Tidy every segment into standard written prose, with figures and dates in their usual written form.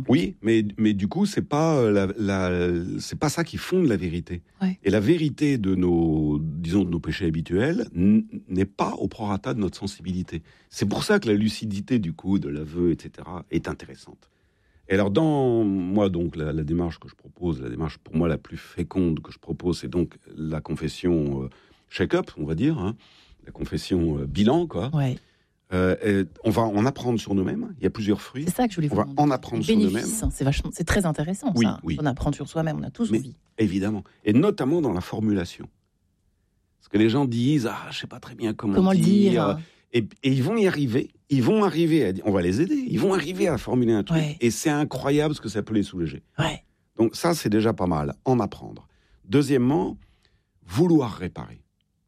Oui, mais du coup, c'est pas c'est pas ça qui fonde la vérité. Ouais. Et la vérité de nos péchés habituels n'est pas au prorata de notre sensibilité. C'est pour ça que la lucidité du coup de l'aveu, etc., est intéressante. Et alors, donc la démarche que je propose, la démarche pour moi la plus féconde que je propose, c'est donc la confession check-up, on va dire, hein, la confession bilan, quoi. Ouais. On va en apprendre sur nous-mêmes. Il y a plusieurs fruits. C'est ça que je voulais vous On va demander. en apprendre Les sur nous-mêmes. bénéfices, c'est très intéressant, Oui, ça. oui. On apprend sur soi-même, on a tous envie. Évidemment. Et notamment dans la formulation. Parce que les gens disent, je sais pas très bien comment le dire hein. Et ils vont y arriver. On va les aider. Ils vont arriver à formuler un truc. Ouais. Et c'est incroyable ce que ça peut les soulager. Ouais. Donc ça, c'est déjà pas mal. En apprendre. Deuxièmement, vouloir réparer.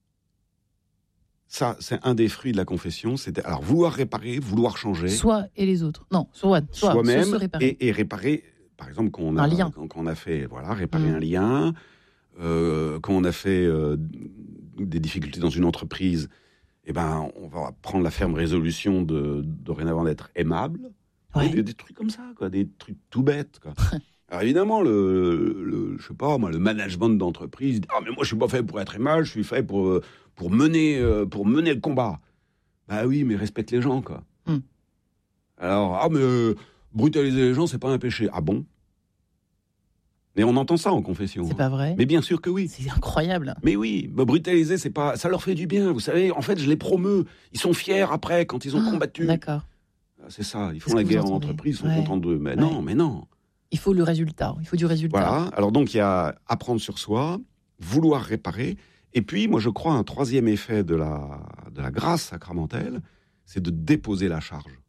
Ça, c'est un des fruits de la confession. Alors, vouloir réparer, vouloir changer. Soi et les autres. Non, Soi-même se réparer. Et réparer, par exemple, quand on a fait, réparer un lien, quand on a fait des difficultés dans une entreprise, on va prendre la ferme résolution de dorénavant d'être aimable. Ouais. Des trucs comme ça, quoi, des trucs tout bêtes, quoi. Alors évidemment, je sais pas, moi, le management d'entreprise, mais moi je suis pas fait pour être aimable, je suis fait pour mener le combat. Bah oui, mais respecte les gens, quoi. Alors, brutaliser les gens, c'est pas un péché. Ah bon? Mais on entend ça en confession. C'est pas vrai? Mais bien sûr que oui. C'est incroyable. Mais oui, brutaliser, ça leur fait du bien. Vous savez, en fait, je les promeus. Ils sont fiers après quand ils ont combattu. D'accord. C'est ça. Ils font la guerre en entreprise, ils sont contents d'eux. Mais non. Il faut le résultat. Il faut du résultat. Voilà. Alors donc, il y a apprendre sur soi, vouloir réparer. Et puis, moi, je crois un troisième effet de la grâce sacramentelle, c'est de déposer la charge.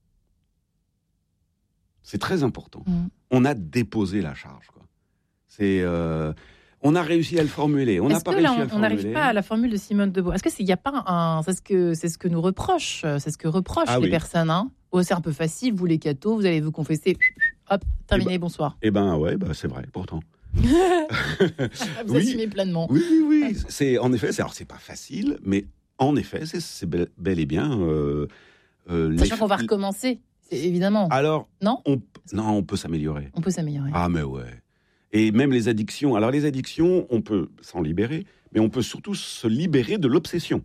C'est très important. On a déposé la charge, quoi. On a réussi à le formuler. On n'arrive pas à la formule de Simone de Beauvoir. Est-ce qu'il n'y a pas c'est ce que nous reprochent, c'est ce que reprochent les personnes, hein. C'est un peu facile, vous les cathos, vous allez vous confesser, hop, terminé, bonsoir. C'est vrai, pourtant. Vous assumez pleinement. Oui. En effet, c'est pas facile, mais en effet, c'est bel et bien. Sachant qu'on va recommencer, évidemment. Alors, non, on peut s'améliorer. On peut s'améliorer. Ah, mais ouais. Et même les addictions. Alors, les addictions, on peut s'en libérer, mais on peut surtout se libérer de l'obsession.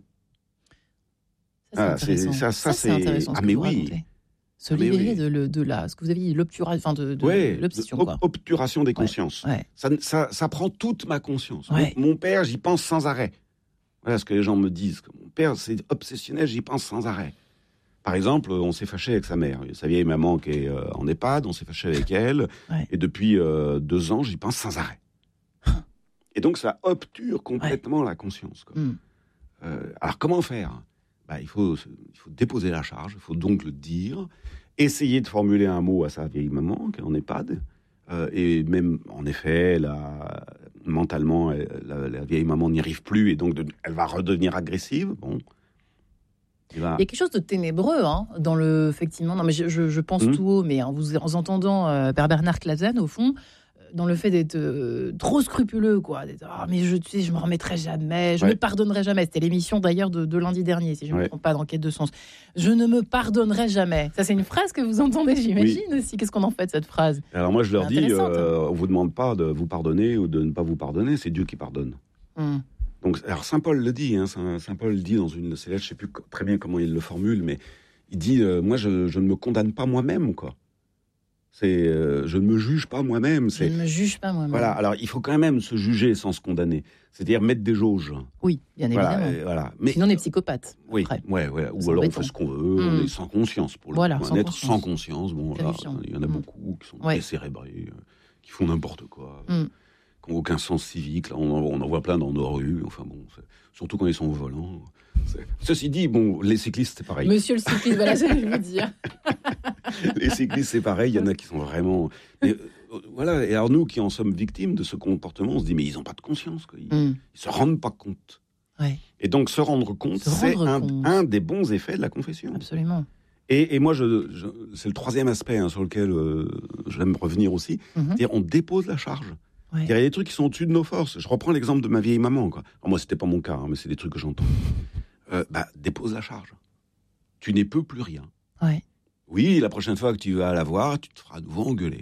Ça, c'est intéressant. C'est intéressant. Mais oui. Racontez. Se libérer de ce que vous avez dit, l'obturation, l'obsession. Obturation des consciences. Ouais. Ça prend toute ma conscience. Ouais. Mon père, j'y pense sans arrêt. Voilà ce que les gens me disent. Mon père, c'est obsessionnel, j'y pense sans arrêt. Par exemple, on s'est fâché avec sa mère. Sa vieille maman qui est en EHPAD, on s'est fâché avec elle. Ouais. Et depuis 2 ans, j'y pense sans arrêt. Et donc, ça obture complètement la conscience, quoi. Alors, comment faire ? Il faut déposer la charge, il faut donc le dire, essayer de formuler un mot à sa vieille maman qui est en EHPAD, et même, en effet, mentalement, la vieille maman n'y arrive plus, et donc elle va redevenir agressive. Bon. Il y a quelque chose de ténébreux dans le... Effectivement, non, mais je pense tout haut, mais en vous entendant Père Bernard Clasen, au fond, dans le fait d'être trop scrupuleux, quoi. Mais je me remettrai jamais, je ne pardonnerai jamais. C'était l'émission d'ailleurs de lundi dernier, si je ne me trompe pas, dans Quête de sens. Je ne me pardonnerai jamais. Ça, c'est une phrase que vous entendez, j'imagine aussi. Qu'est-ce qu'on en fait de cette phrase ? Alors moi, je leur dis, on vous demande pas de vous pardonner ou de ne pas vous pardonner, c'est Dieu qui pardonne. Donc, alors Saint Paul le dit, Saint Paul le dit dans une de ses lettres, je ne sais plus très bien comment il le formule, mais il dit, moi, je ne me condamne pas moi-même, quoi. Je ne me juge pas moi-même. Je ne me juge pas moi-même. Voilà, alors il faut quand même se juger sans se condamner. C'est-à-dire mettre des jauges. Oui, bien évidemment. Mais, sinon, on est psychopathe. Oui, ou alors on fait ce qu'on veut, on est sans conscience. Pour un être sans conscience, il y en a beaucoup qui sont décérébrés, qui font n'importe quoi, qui n'ont aucun sens civique. Là, on en voit plein dans nos rues, surtout quand ils sont au volant. Ceci dit, les cyclistes, c'est pareil. Monsieur le cycliste, voilà, j'allais vous dire. Les cyclistes, c'est pareil, il y en a qui sont vraiment... Mais, voilà, et alors nous qui en sommes victimes de ce comportement, on se dit, mais ils n'ont pas de conscience, quoi. Ils ne se rendent pas compte. Ouais. Et donc, se rendre compte, c'est un des bons effets de la confession. Absolument. Et moi, c'est le troisième aspect sur lequel j'aime revenir aussi, c'est-à-dire on dépose la charge. Ouais. Il y a des trucs qui sont au-dessus de nos forces. Je reprends l'exemple de ma vieille maman, quoi. Alors moi, c'était pas mon cas, mais c'est des trucs que j'entends. Dépose la charge. Tu n'es peux plus rien. Ouais. Oui, la prochaine fois que tu vas la voir, tu te feras à nouveau engueuler.